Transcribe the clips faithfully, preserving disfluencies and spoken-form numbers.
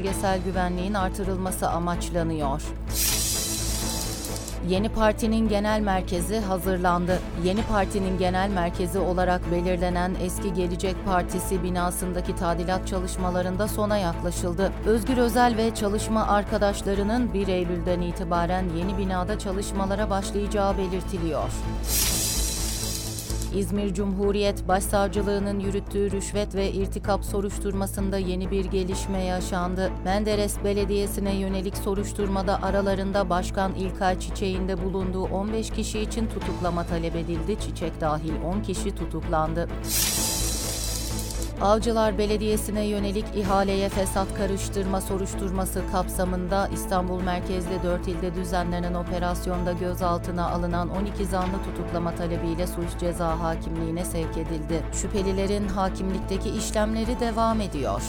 bölgesel güvenliğin artırılması amaçlanıyor. Yeni partinin genel merkezi hazırlandı. Yeni partinin genel merkezi olarak belirlenen eski Gelecek Partisi binasındaki tadilat çalışmalarında sona yaklaşıldı. Özgür Özel ve çalışma arkadaşlarının bir Eylül'den itibaren yeni binada çalışmalara başlayacağı belirtiliyor. İzmir Cumhuriyet Başsavcılığı'nın yürüttüğü rüşvet ve irtikap soruşturmasında yeni bir gelişme yaşandı. Menderes Belediyesi'ne yönelik soruşturmada aralarında Başkan İlkay Çiçek'in de bulunduğu on beş kişi için tutuklama talep edildi. Çiçek dahil on kişi tutuklandı. Avcılar Belediyesi'ne yönelik ihaleye fesat karıştırma soruşturması kapsamında İstanbul merkezli dört ilde düzenlenen operasyonda gözaltına alınan on iki zanlı tutuklama talebiyle suç ceza hakimliğine sevk edildi. Şüphelilerin hakimlikteki işlemleri devam ediyor.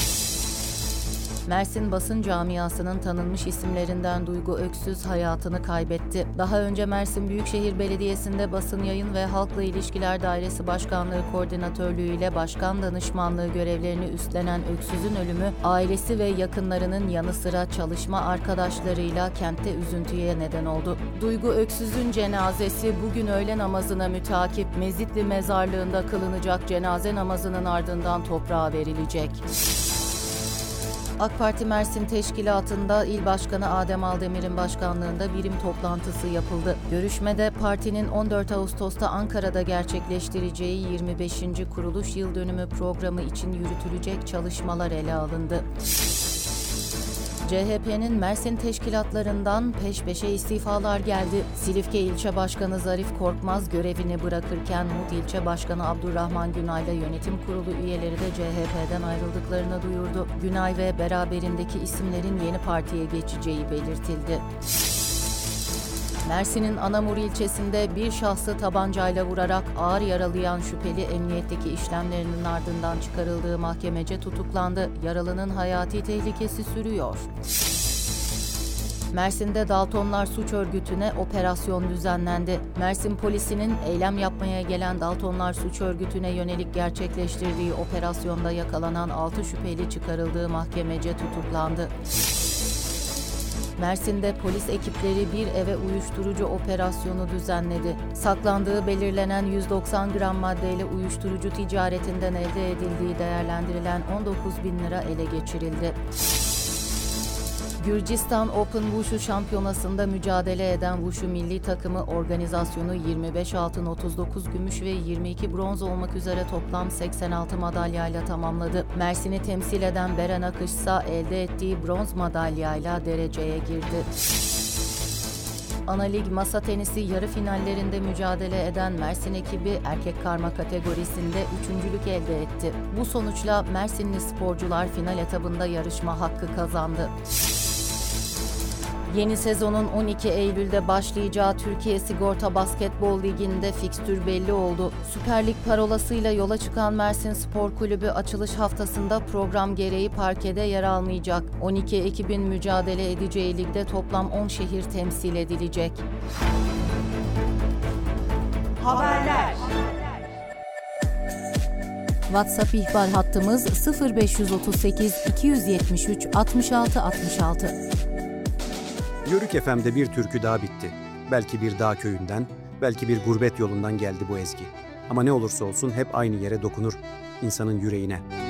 Mersin basın camiasının tanınmış isimlerinden Duygu Öksüz hayatını kaybetti. Daha önce Mersin Büyükşehir Belediyesi'nde Basın Yayın ve Halkla İlişkiler Dairesi Başkanlığı Koordinatörlüğü ile başkan danışmanlığı görevlerini üstlenen Öksüz'ün ölümü, ailesi ve yakınlarının yanı sıra çalışma arkadaşlarıyla kentte üzüntüye neden oldu. Duygu Öksüz'ün cenazesi bugün öğle namazına mütakip Mezitli Mezarlığı'nda kılınacak cenaze namazının ardından toprağa verilecek. AK Parti Mersin Teşkilatı'nda İl Başkanı Adem Aldemir'in başkanlığında birim toplantısı yapıldı. Görüşmede partinin on dört Ağustos'ta Ankara'da gerçekleştireceği yirmi beşinci kuruluş yıl dönümü programı için yürütülecek çalışmalar ele alındı. C H P'nin Mersin teşkilatlarından peş peşe istifalar geldi. Silifke İlçe Başkanı Zarif Korkmaz görevini bırakırken Mut İlçe Başkanı Abdurrahman Günay'la yönetim kurulu üyeleri de C H P'den ayrıldıklarını duyurdu. Günay ve beraberindeki isimlerin yeni partiye geçeceği belirtildi. Mersin'in Anamur ilçesinde bir şahsı tabancayla vurarak ağır yaralayan şüpheli emniyetteki işlemlerinin ardından çıkarıldığı mahkemece tutuklandı. Yaralının hayati tehlikesi sürüyor. Mersin'de Daltonlar Suç Örgütü'ne operasyon düzenlendi. Mersin polisinin eylem yapmaya gelen Daltonlar Suç Örgütü'ne yönelik gerçekleştirdiği operasyonda yakalanan altı şüpheli çıkarıldığı mahkemece tutuklandı. Mersin'de polis ekipleri bir eve uyuşturucu operasyonu düzenledi. Saklandığı belirlenen yüz doksan gram maddeyle uyuşturucu ticaretinden elde edildiği değerlendirilen on dokuz bin lira ele geçirildi. Gürcistan Open Wushu Şampiyonası'nda mücadele eden Wushu milli takımı organizasyonu yirmi beş altın, otuz dokuz gümüş ve yirmi iki bronz olmak üzere toplam seksen altı madalyayla tamamladı. Mersin'i temsil eden Beren Akış ise elde ettiği bronz madalyayla dereceye girdi. Ana Lig Masa Tenisi yarı finallerinde mücadele eden Mersin ekibi erkek karma kategorisinde üçüncülük elde etti. Bu sonuçla Mersinli sporcular final etabında yarışma hakkı kazandı. Yeni sezonun on iki Eylül'de başlayacağı Türkiye Sigorta Basketbol Ligi'nde fikstür belli oldu. Süper Lig parolasıyla yola çıkan Mersin Spor Kulübü açılış haftasında program gereği parkede yer almayacak. on iki ekibin mücadele edeceği ligde toplam on şehir temsil edilecek. Haberler. WhatsApp ihbar hattımız sıfır beş otuz sekiz iki yüz yetmiş üç altmış altı altmış altı. Yörük F M'de bir türkü daha bitti. Belki bir dağ köyünden, belki bir gurbet yolundan geldi bu ezgi. Ama ne olursa olsun hep aynı yere dokunur, insanın yüreğine.